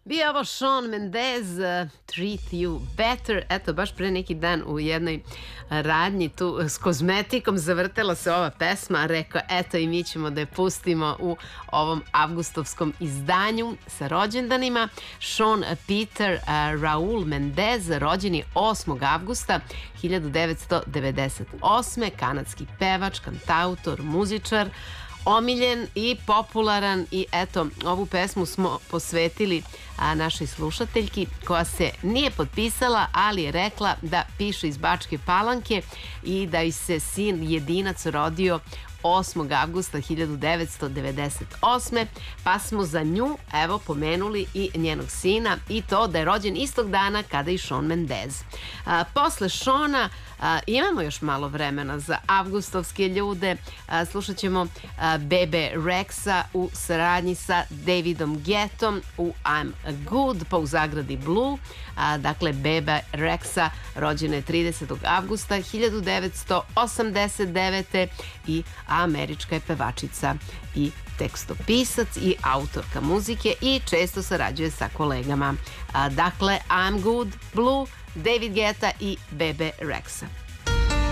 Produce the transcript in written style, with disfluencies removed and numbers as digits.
Bio je ovo Shawn Mendes, Treat You Better. Eto, baš pre neki dan u jednoj radnji tu s kozmetikom zavrtela se ova pesma. Rekao, eto i mi ćemo da je pustimo u ovom avgustovskom izdanju sa rođendanima. Sean Peter Raul Mendez, rođen je 8. avgusta 1998. Kanadski pevač, kantautor, muzičar, omiljen i popularan, i eto, ovu pesmu smo posvetili našoj slušateljki koja se nije potpisala, ali je rekla da piše iz Bačke Palanke i da joj se sin jedinac rodio 8. avgusta 1998. Pa smo za nju, evo, pomenuli i njenog sina i to da je rođen istog dana kada i Shawn Mendes. Posle Shona imamo još malo vremena za avgustovske ljude. Slušat ćemo Bebe Rexha u saradnji sa Davidom Guettom u I'm Good, pa u zagradi Blue. Dakle, Bebe Rexha rođena je 30. avgusta 1989. i američka je pevačica i tekstopisac i autorka muzike i često sarađuje sa kolegama. Dakle, I'm Good, Blue, David Guetta i Bebe Rexha.